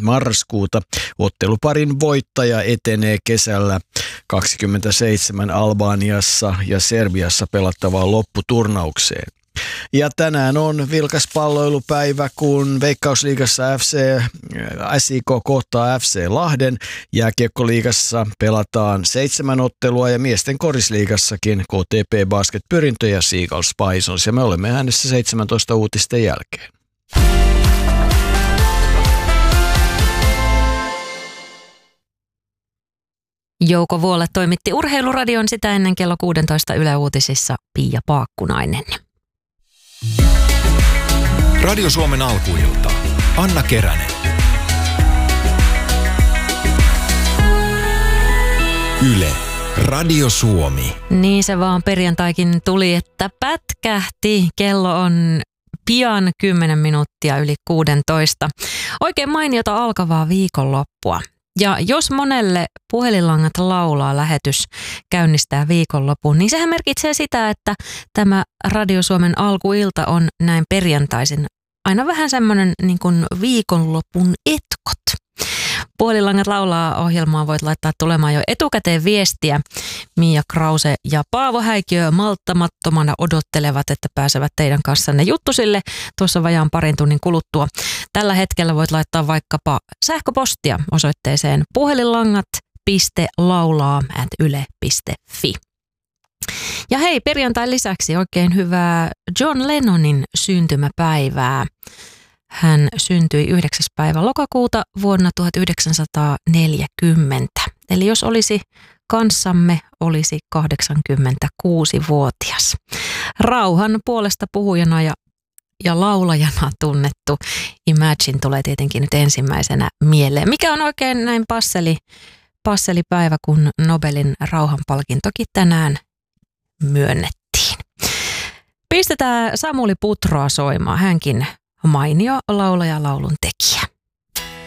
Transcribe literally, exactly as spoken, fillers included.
marraskuuta. Otteluparin voittaja etenee kesällä kaksikymmentäseitsemän Albaniassa ja Serbiassa pelattavaan lopputurnaukseen. Ja tänään on vilkas palloilupäivä, kun Veikkausliigassa F C, S I K kohtaa F C Lahden. Jääkiekkoliigassa pelataan seitsemän ottelua ja miesten korisliigassakin K T P Basket Pyrintö ja Seagulls Bisons. Ja me olemme äänessä seitsemäntoista uutisten jälkeen. Jouko Vuolle toimitti Urheiluradion, sitä ennen kello kuusitoista Yle Uutisissa Pia Paakkunainen. Radio Suomen alkuilta. Anna Keränen. Yle. Radio Suomi. Niin se vaan perjantaikin tuli, että pätkähti. Kello on pian kymmenen minuuttia yli kuusitoista. Oikein mainiota alkavaa viikonloppua. Ja jos monelle puhelinlangat laulaa lähetys käynnistää viikonlopun, niin sehän merkitsee sitä, että tämä Radio Suomen alkuilta on näin perjantaisin aina vähän semmoinen niin kuin viikonlopun etkot. Puhelinlangat laulaa -ohjelmaa voit laittaa tulemaan jo etukäteen viestiä. Mia Krause ja Paavo Häikiö malttamattomana odottelevat, että pääsevät teidän kanssanne juttusille tuossa vajaan parin tunnin kuluttua. Tällä hetkellä voit laittaa vaikkapa sähköpostia osoitteeseen puhelinlangat piste laulaa ät yle piste fi. Ja hei, perjantain lisäksi oikein hyvää John Lennonin syntymäpäivää. Hän syntyi yhdeksäs päivä lokakuuta vuonna tuhatyhdeksänsataaneljäkymmentä. Eli jos olisi kanssamme, olisi kahdeksankymmentäkuusivuotias. Rauhan puolesta puhujana ja, ja laulajana tunnettu Imagine tulee tietenkin nyt ensimmäisenä mieleen. Mikä on oikein näin passeli, passeli päivä, kun Nobelin rauhanpalkintokin tänään myönnettiin. Pistetään Samuli Putroa soimaan, hänkin mainio laulaja, laulun tekijä.